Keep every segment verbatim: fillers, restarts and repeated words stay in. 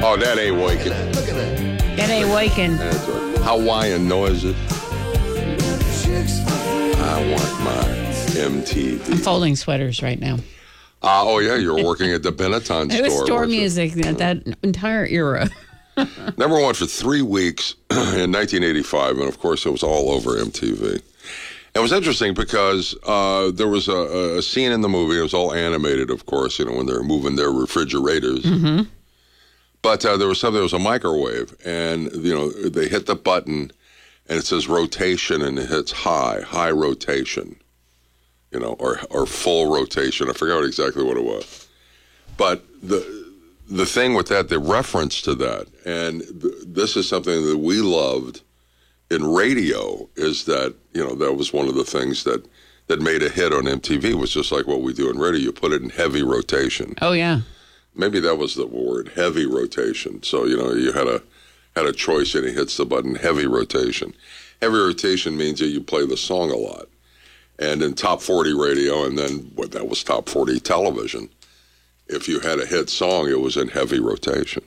Oh, that ain't waking. Look at that. That ain't waking. That's a Hawaiian noises. I want my M T V. I'm folding sweaters right now. Uh, oh, yeah, you're working at the Benetton store. It was store weren't you? music, that, that entire era. Number one for three weeks in nineteen eighty-five, and of course it was all over M T V. It was interesting because uh, there was a, a scene in the movie. It was all animated, of course, you know, when they're moving their refrigerators. Mm-hmm. But uh, there was something, there was a microwave, and, you know, they hit the button, and it says rotation, and it hits high, high rotation, you know, or or full rotation. I forgot exactly what it was. But the the thing with that, the reference to that, and th- this is something that we loved in radio, is that, you know, that was one of the things that, that made a hit on M T V, was just like what we do in radio. You put it in heavy rotation. Oh, yeah. Maybe that was the word, heavy rotation. So, you know, you had a had a choice, and he hits the button, heavy rotation. Heavy rotation means that you play the song a lot. And in top forty radio, and then what that was top forty television, if you had a hit song, it was in heavy rotation.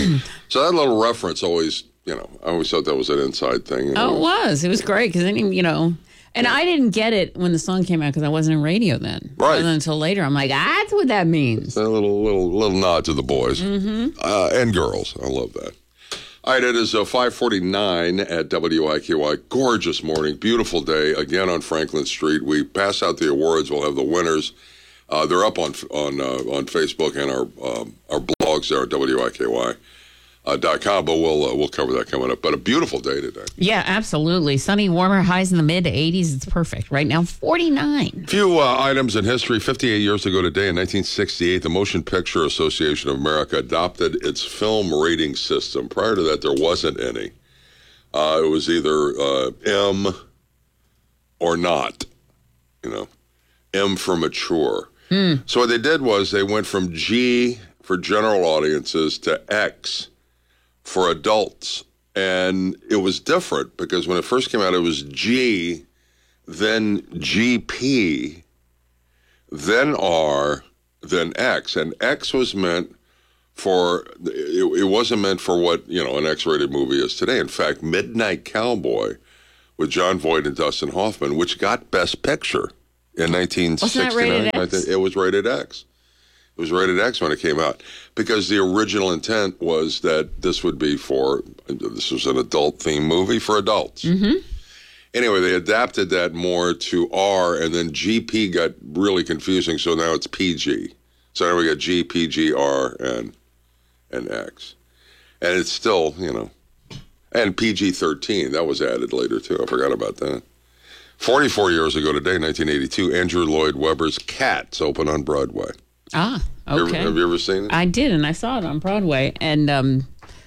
So that little reference always, you know, I always thought that was an inside thing. You know? Oh, it was. It was great because then, you know, and I didn't get it when the song came out because I wasn't in radio then. Right. It wasn't until later. I'm like, that's what that means. A little, little, little nod to the boys Mm-hmm. uh, and girls. I love that. All right, it is uh, five forty-nine at W I K Y. Gorgeous morning, beautiful day. Again on Franklin Street. We pass out the awards. We'll have the winners. Uh, they're up on on uh, on Facebook and our um, our blogs there at W I K Y. Uh, dot com, but we'll uh, we'll cover that coming up. But a beautiful day today. Yeah, absolutely. Sunny, warmer, highs in the mid eighties. It's perfect. Right now, forty-nine. Few uh, items in history. fifty-eight years ago today, in nineteen sixty-eight, the Motion Picture Association of America adopted its film rating system. Prior to that, there wasn't any. Uh, it was either uh, M or not, you know, M for mature. Mm. So what they did was they went from G for general audiences to X for adults. And it was different because when it first came out, it was G, then G P, then R, then X. And X was meant for, it, it wasn't meant for what, you know, an X-rated movie is today. In fact, Midnight Cowboy with John Voight and Dustin Hoffman, which got Best Picture in nineteen sixty-nine. Wasn't that rated X? It was rated X. It was rated X when it came out because the original intent was that this would be for, this was an adult-themed movie for adults. Mm-hmm. Anyway, they adapted that more to R, and then G P got really confusing, so now it's P G. So now we got G, P G, R, and and X. And it's still, you know, and P G thirteen, that was added later, too. I forgot about that. forty-four years ago today, nineteen eighty-two, Andrew Lloyd Webber's Cats opened on Broadway. Ah, okay. You ever, have you ever seen it? I did, and I saw it on Broadway. And um,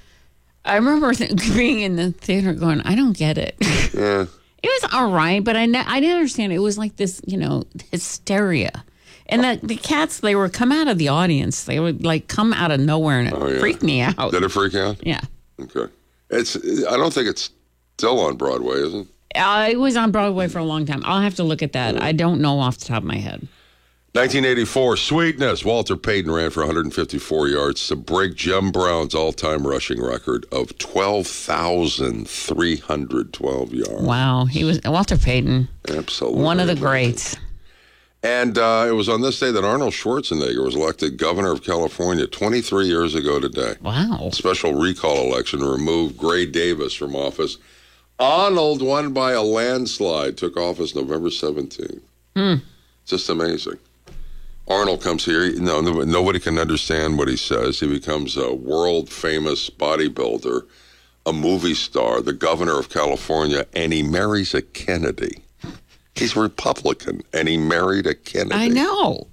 I remember th- being in the theater going, I don't get it. Yeah. It was all right, but I, ne- I didn't understand. It was like this, you know, hysteria. And the, the cats, they would come out of the audience. They would, like, come out of nowhere, and it Oh, yeah. freaked me out. Did it freak you out? Yeah. Okay. It's. I don't think it's still on Broadway, is it? Uh, it was on Broadway for a long time. I'll have to look at that. I don't know off the top of my head. nineteen eighty-four, Sweetness. Walter Payton ran for one hundred fifty-four yards to break Jim Brown's all-time rushing record of twelve thousand three hundred twelve yards. Wow. He was Walter Payton. Absolutely. One of the greats. And uh, it was on this day that Arnold Schwarzenegger was elected governor of California twenty-three years ago today. Wow. Special recall election removed Gray Davis from office. Arnold won by a landslide, took office November seventeenth. Hmm. Just amazing. Arnold comes here. No, nobody can understand what he says. He becomes a world-famous bodybuilder, a movie star, the governor of California, and he marries a Kennedy. He's Republican, and he married a Kennedy. I know.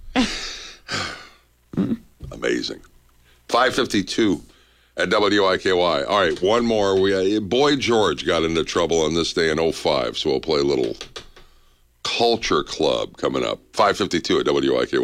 Amazing. five fifty-two at W I K Y. All right, one more. We uh, Boy George got into trouble on this day in oh five, so we'll play a little Culture Club coming up. five fifty-two at W I K Y.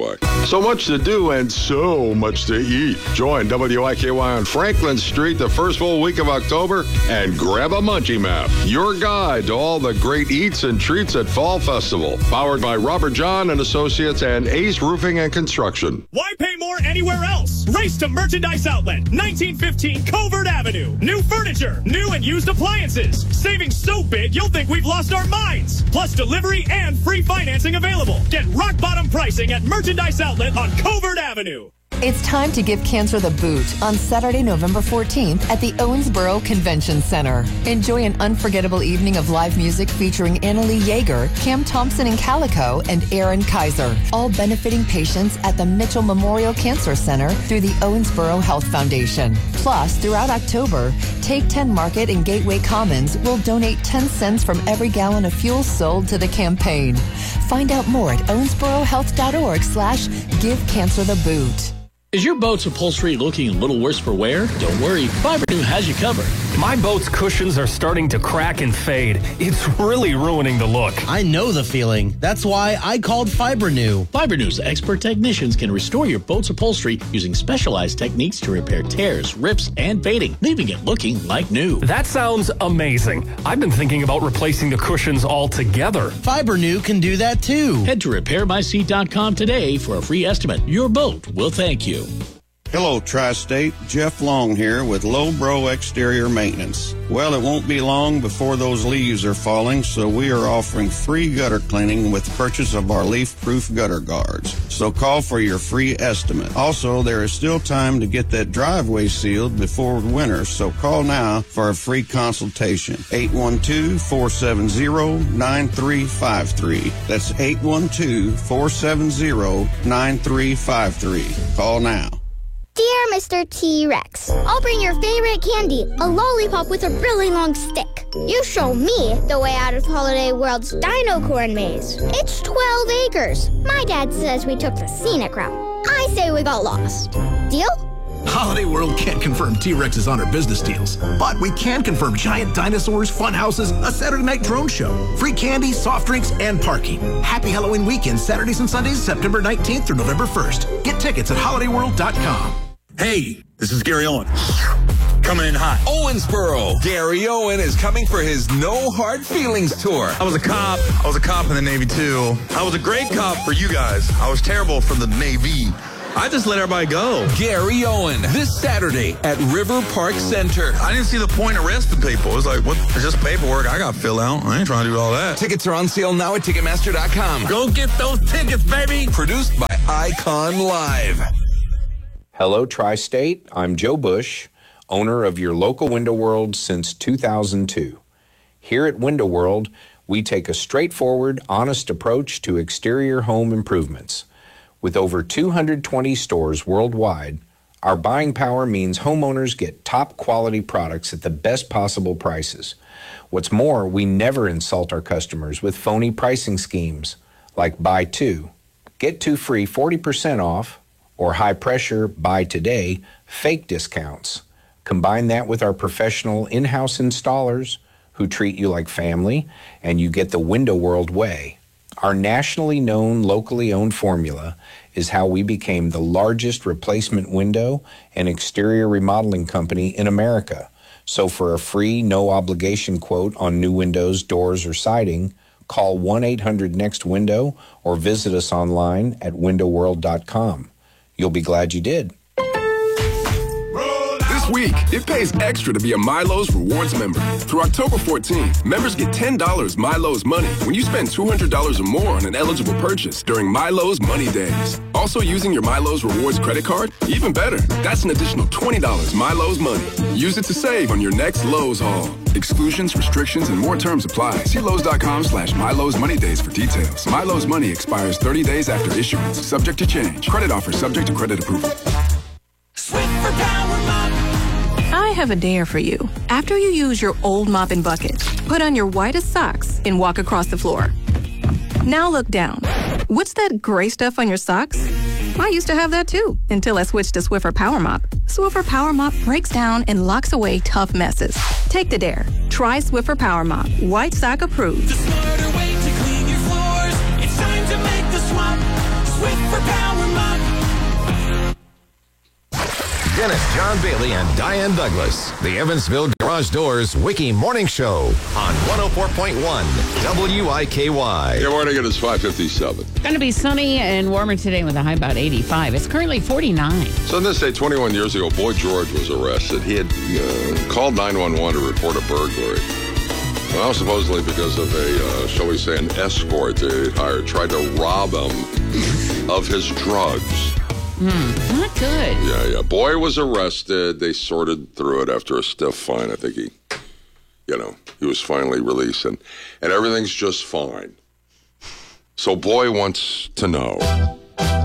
So much to do and so much to eat. Join W I K Y on Franklin Street the first full week of October and grab a munchie map. Your guide to all the great eats and treats at Fall Festival. Powered by Robert John and Associates and Ace Roofing and Construction. Why pay more anywhere else? Race to Merchandise Outlet, nineteen fifteen Covert Avenue. New furniture, new and used appliances. Savings so big you'll think we've lost our minds. Plus delivery and free financing available. Get rock bottom pricing at Merchandise Outlet on Covert Avenue. It's time to give cancer the boot on Saturday, November fourteenth at the Owensboro Convention Center. Enjoy an unforgettable evening of live music featuring Annalie Yeager, Cam Thompson and Calico, and Aaron Kaiser, all benefiting patients at the Mitchell Memorial Cancer Center through the Owensboro Health Foundation. Plus, throughout October, Take ten Market and Gateway Commons will donate ten cents from every gallon of fuel sold to the campaign. Find out more at owensborohealth.org slash give cancer the boot. Is your boat's upholstery looking a little worse for wear? Don't worry, Fiber New has you covered. My boat's cushions are starting to crack and fade. It's really ruining the look. I know the feeling. That's why I called Fiber New. Fiber New's expert technicians can restore your boat's upholstery using specialized techniques to repair tears, rips, and fading, leaving it looking like new. That sounds amazing. I've been thinking about replacing the cushions altogether. Fiber New can do that too. Head to repair my seat dot com today for a free estimate. Your boat will thank you. Hello, Tri-State. Jeff Long here with Lowbro Exterior Maintenance. Well, it won't be long before those leaves are falling, so we are offering free gutter cleaning with purchase of our leaf-proof gutter guards. So call for your free estimate. Also, there is still time to get that driveway sealed before winter, so call now for a free consultation. eight one two, four seven zero, nine three five three. That's eight one two, four seven zero, nine three five three. Call now. Dear Mister T-Rex, I'll bring your favorite candy, a lollipop with a really long stick. You show me the way out of Holiday World's Dino Corn Maze. It's twelve acres. My dad says we took the scenic route. I say we got lost. Deal? Holiday World can't confirm T-Rexes on our business deals, but we can confirm giant dinosaurs, fun houses, a Saturday night drone show, free candy, soft drinks, and parking. Happy Halloween weekend, Saturdays and Sundays, September nineteenth through November first. Get tickets at holiday world dot com. Hey, this is Gary Owen. Coming in hot. Owensboro. Gary Owen is coming for his No Hard Feelings tour. I was a cop. I was a cop in the Navy, too. I was a great cop for you guys. I was terrible for the Navy. I just let everybody go. Gary Owen, this Saturday at River Park Center. I didn't see the point of arresting people. It was like, what? It's just paperwork I got to fill out. I ain't trying to do all that. Tickets are on sale now at Ticketmaster dot com. Go get those tickets, baby. Produced by Icon Live. Hello, Tri-State. I'm Joe Bush, owner of your local Window World since two thousand two. Here at Window World, we take a straightforward, honest approach to exterior home improvements. With over two hundred twenty stores worldwide, our buying power means homeowners get top quality products at the best possible prices. What's more, we never insult our customers with phony pricing schemes like buy two, get two free forty percent off, or high-pressure, buy today, fake discounts. Combine that with our professional in-house installers who treat you like family, and you get the Window World way. Our nationally known, locally owned formula is how we became the largest replacement window and exterior remodeling company in America. So for a free, no-obligation quote on new windows, doors, or siding, call one eight hundred next window or visit us online at window world dot com. You'll be glad you did. This week, it pays extra to be a Milo's Rewards member. Through October fourteenth, members get ten dollars Milo's Money when you spend two hundred dollars or more on an eligible purchase during Milo's Money Days. Also using your Milo's Rewards credit card? Even better, that's an additional twenty dollars Milo's Money. Use it to save on your next Lowe's haul. Exclusions, restrictions, and more terms apply. See Lowe's dot com slash Milo's Money Days for details. Milo's Money expires thirty days after issuance. Subject to change. Credit offer subject to credit approval. Swiffer Power Mop. I have a dare for you. After you use your old mopping bucket, put on your whitest socks and walk across the floor. Now look down. What's that gray stuff on your socks? I used to have that too, until I switched to Swiffer Power Mop. Swiffer Power Mop breaks down and locks away tough messes. Take the dare. Try Swiffer Power Mop. White sock approved. The smarter way to clean your floors. It's time to make the swap. Swiffer Power Mop. Dennis, John Bailey, and Diane Douglas. The Evansville Garage Doors Wiki Morning Show on one oh four point one W I K Y. Good morning. It is five fifty-seven. Going to be sunny and warmer today with a high about eighty-five. It's currently forty-nine. So on this day, twenty-one years ago, Boy George was arrested. He had uh, called nine one one to report a burglary. Well, supposedly because of a, uh, shall we say, an escort they hired tried to rob him of his drugs. Hmm, not good. Yeah, yeah. Boy was arrested. They sorted through it after a stiff fine. I think he, you know, he was finally released, and, and everything's just fine. So Boy wants to know,